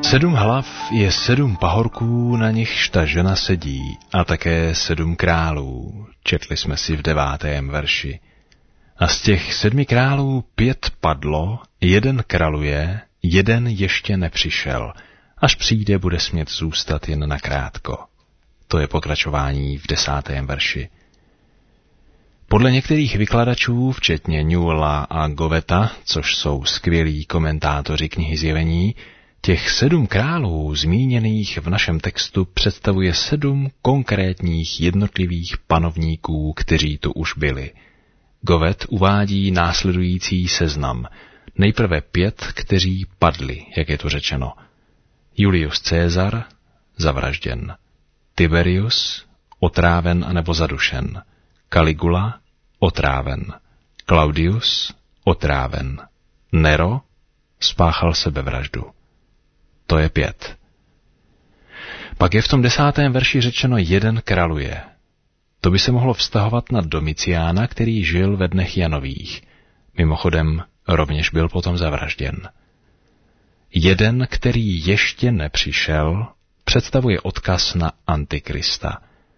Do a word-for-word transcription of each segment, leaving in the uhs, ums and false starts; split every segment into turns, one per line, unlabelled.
Sedm hlav je sedm pahorků, na nichž ta žena sedí, a také sedm králů, četli jsme si v devátém verši. A z těch sedmi králů pět padlo, jeden králuje, jeden ještě nepřišel, až přijde, bude smět zůstat jen nakrátko. To je pokračování v desátém verši. Podle některých vykladačů, včetně Newella a Goveta, což jsou skvělí komentátoři knihy Zjevení, těch sedm králů zmíněných v našem textu představuje sedm konkrétních jednotlivých panovníků, kteří tu už byli. Govet uvádí následující seznam. Nejprve pět, kteří padli, jak je tu řečeno. Julius Caesar, zavražděn. Tiberius, otráven anebo zadušen. Caligula, otráven. Claudius, otráven. Nero, spáchal sebevraždu. To je pět. Pak je v tom desátém verši řečeno jeden králuje. To by se mohlo vztahovat na Domiciána, který žil ve dnech Janových. Mimochodem, rovněž byl potom zavražděn. Jeden, který ještě nepřišel, představuje odkaz na Antikrista.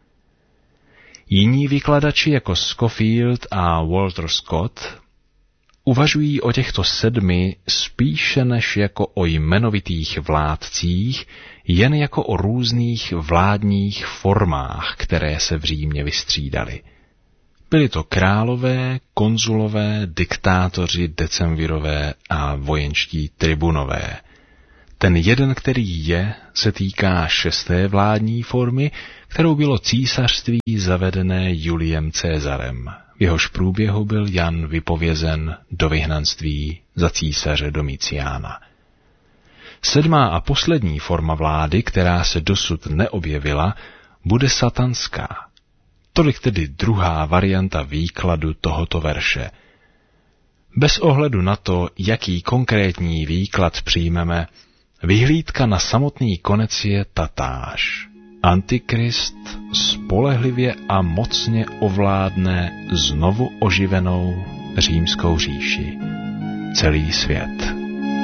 Jiní vykladači jako Scofield a Walter Scott uvažují o těchto sedmi spíše než jako o jmenovitých vládcích, jen jako o různých vládních formách, které se v Římě vystřídaly. Byli to králové, konzulové, diktátoři, decemvirové a vojenští tribunové. Ten jeden, který je, se týká šesté vládní formy, kterou bylo císařství zavedené Juliem Cezarem. V jehož průběhu byl Jan vypovězen do vyhnanství za císaře Domiciána. Sedmá a poslední forma vlády, která se dosud neobjevila, bude satanská. Tolik tedy druhá varianta výkladu tohoto verše. Bez ohledu na to, jaký konkrétní výklad přijmeme, vyhlídka na samotný konec je tatáž. Antikrist spolehlivě a mocně ovládne znovu oživenou římskou říši. Celý svět.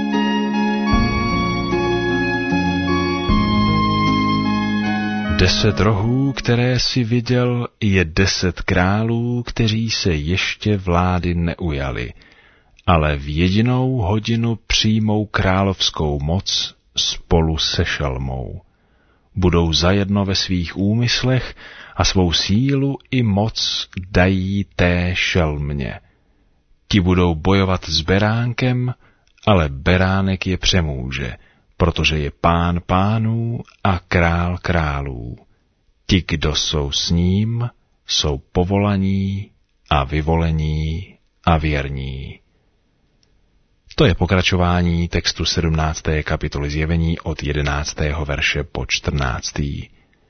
Deset rohů, které si viděl, je deset králů, kteří se ještě vlády neujali, ale v jedinou hodinu přijmou královskou moc spolu se šelmou. Budou zajedno ve svých úmyslech a svou sílu i moc dají té šelmě. Ti budou bojovat s beránkem, ale beránek je přemůže, protože je pán pánů a král králů. Ti, kdo jsou s ním, jsou povolaní a vyvolení a věrní. To je pokračování textu sedmnácté kapitoly Zjevení od jedenáctého verše po čtrnáctý.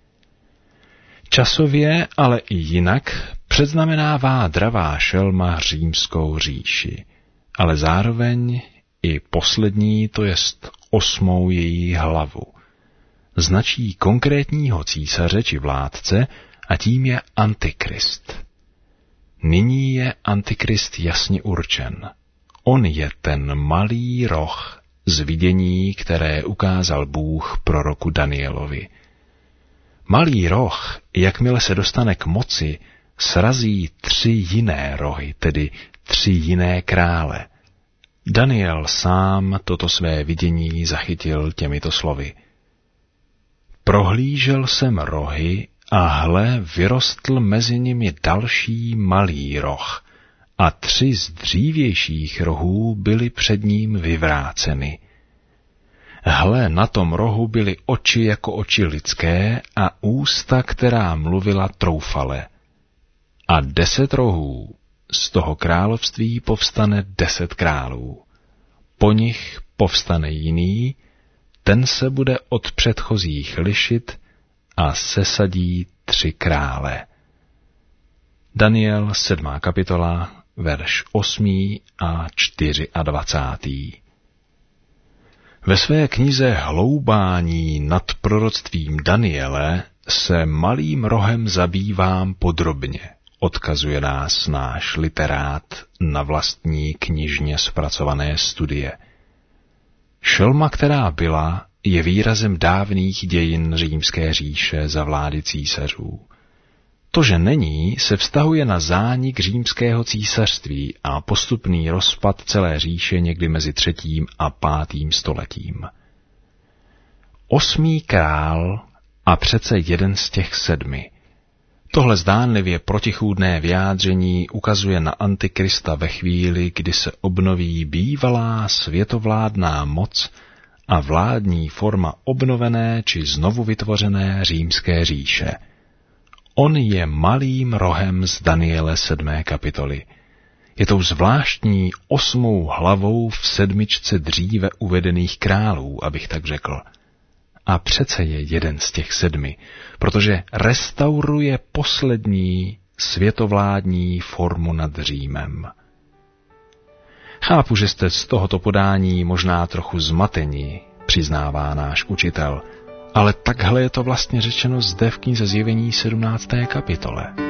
Časově, ale i jinak předznamenává dravá šelma římskou říši, ale zároveň i poslední, to jest osmou její hlavu. Značí konkrétního císaře či vládce a tím je Antikrist. Nyní je Antikrist jasně určen. On je ten malý roh z vidění, které ukázal Bůh proroku Danielovi. Malý roh, jakmile se dostane k moci, srazí tři jiné rohy, tedy tři jiné krále. Daniel sám toto své vidění zachytil těmito slovy. Prohlížel jsem rohy a hle, vyrostl mezi nimi další malý roh a tři z dřívějších rohů byly před ním vyvráceny. Hle, na tom rohu byly oči jako oči lidské a ústa, která mluvila troufale. A deset rohů, z toho království povstane deset králů. Po nich povstane jiný, ten se bude od předchozích lišit a sesadí tři krále. Daniel sedmá kapitola, verš osmý a dvacátý čtvrtý. Ve své knize Hloubání nad proroctvím Daniele se malým rohem zabývám podrobně. Odkazuje nás náš literát na vlastní knižně zpracované studie. Šelma, která byla, je výrazem dávných dějin Římské říše za vlády císařů. To, že není, se vztahuje na zánik římského císařství a postupný rozpad celé říše někdy mezi třetím a pátým stoletím. Osmý král a přece jeden z těch sedmi. Tohle zdánlivě protichůdné vyjádření ukazuje na Antikrista ve chvíli, kdy se obnoví bývalá světovládná moc a vládní forma obnovené či znovu vytvořené římské říše. On je malým rohem z Daniele sedmé kapitoly. Je tou zvláštní osmou hlavou v sedmičce dříve uvedených králů, abych tak řekl. A přece je jeden z těch sedmi, protože restauruje poslední světovládní formu nad Římem. Chápu, že jste z tohoto podání možná trochu zmateni, přiznává náš učitel, ale takhle je to vlastně řečeno zde v knize Zjevení sedmnácté kapitole.